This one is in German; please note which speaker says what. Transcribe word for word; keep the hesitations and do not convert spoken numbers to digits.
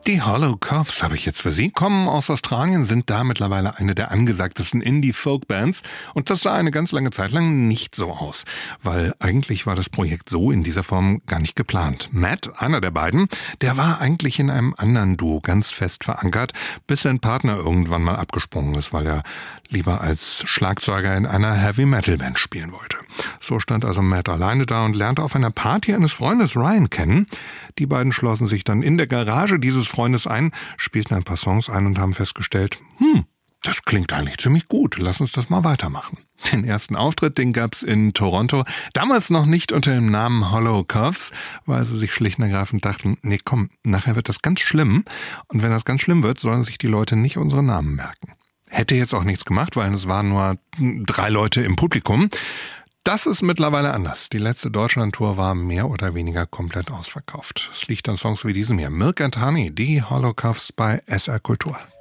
Speaker 1: Die Hollow Coughs habe ich jetzt für Sie, kommen aus Australien, sind da mittlerweile eine der angesagtesten Indie-Folk-Bands und das sah eine ganz lange Zeit lang nicht so aus, weil eigentlich war das Projekt so in dieser Form gar nicht geplant. Matt, einer der beiden, der war eigentlich in einem anderen Duo ganz fest verankert, bis sein Partner irgendwann mal abgesprungen ist, weil er lieber als Schlagzeuger in einer Heavy-Metal-Band spielen wollte. So stand also Matt alleine da und lernte auf einer Party eines Freundes Ryan kennen. Die beiden schlossen sich dann in der Garage dieses Freundes ein, spielten ein paar Songs ein und haben festgestellt, hm, das klingt eigentlich ziemlich gut, lass uns das mal weitermachen. Den ersten Auftritt, den gab's in Toronto, damals noch nicht unter dem Namen Hollow Coughs, weil sie sich schlicht und ergreifend dachten, nee komm, nachher wird das ganz schlimm und wenn das ganz schlimm wird, sollen sich die Leute nicht unsere Namen merken. Hätte jetzt auch nichts gemacht, weil es waren nur drei Leute im Publikum. Das ist mittlerweile anders. Die letzte Deutschland-Tour war mehr oder weniger komplett ausverkauft. Es liegt an Songs wie diesem hier. Milk and Honey, die Hollow Coughs bei S R Kultur.